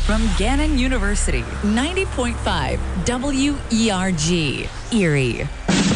From Gannon University, 90.5 WERG, Erie.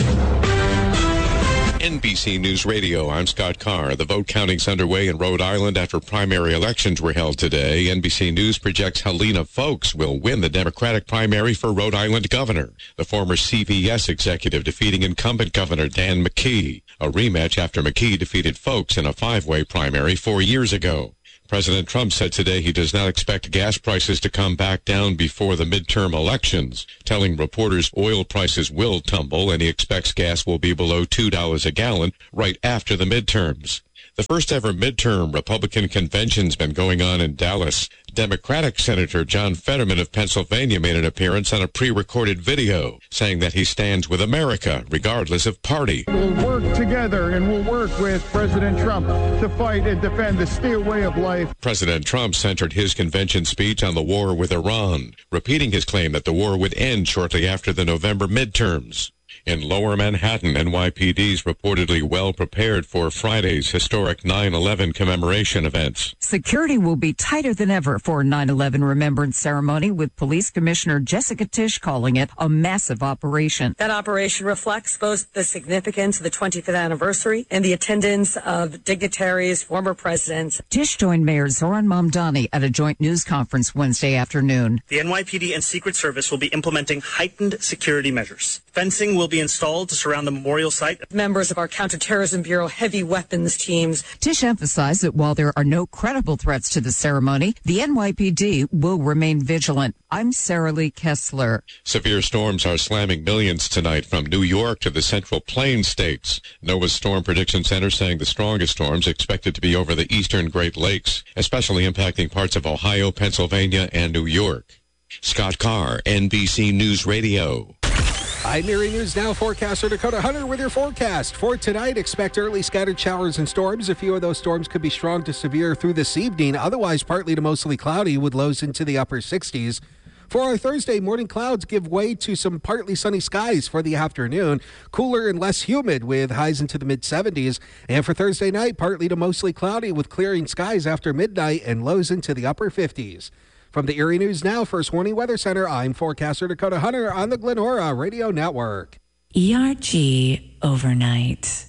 NBC News Radio, I'm Scott Carr. The vote counting's underway in Rhode Island after primary elections were held today. NBC News projects Helena Foulkes will win the Democratic primary for Rhode Island governor, the former CVS executive defeating incumbent Governor Dan McKee, a rematch after McKee defeated Foulkes in a five-way primary 4 years ago. President Trump said today he does not expect gas prices to come back down before the midterm elections, telling reporters oil prices will tumble and he expects gas will be below $2 a gallon right after the midterms. The first ever midterm Republican convention's been going on in Dallas. Democratic Senator John Fetterman of Pennsylvania made an appearance on a pre-recorded video, saying that he stands with America, regardless of party. We'll work together and we'll work with President Trump to fight and defend the steel way of life. President Trump centered his convention speech on the war with Iran, repeating his claim that the war would end shortly after the November midterms. In Lower Manhattan, NYPD's reportedly well prepared for Friday's historic 9/11 commemoration events. Security will be tighter than ever for 9/11 Remembrance Ceremony, with Police Commissioner Jessica Tisch calling it a massive operation. That operation reflects both the significance of the 25th anniversary and the attendance of dignitaries, former presidents. Tisch joined Mayor Zoran Mamdani at a joint news conference Wednesday afternoon. The NYPD and Secret Service will be implementing heightened security measures. Fencing will be installed to surround the memorial site. Members of our Counterterrorism Bureau heavy weapons teams. Tisch emphasized that while there are no credible threats to the ceremony, the NYPD will remain vigilant. I'm Sarah Lee Kessler. Severe storms are slamming millions tonight from New York to the Central Plains states. NOAA's Storm Prediction Center saying the strongest storms expected to be over the eastern Great Lakes, especially impacting parts of Ohio, Pennsylvania, and New York. Scott Carr, NBC News Radio. I'm Erie News Now forecaster Dakota Hunter with your forecast. For tonight, expect early scattered showers and storms. A few of those storms could be strong to severe through this evening. Otherwise, partly to mostly cloudy with lows into the upper 60s. For our Thursday, morning clouds give way to some partly sunny skies for the afternoon. Cooler and less humid with highs into the mid-70s. And for Thursday night, partly to mostly cloudy with clearing skies after midnight and lows into the upper 50s. From the Erie News Now First Warning Weather Center, I'm forecaster Dakota Hunter on the Glenora Radio Network. ERG Overnight.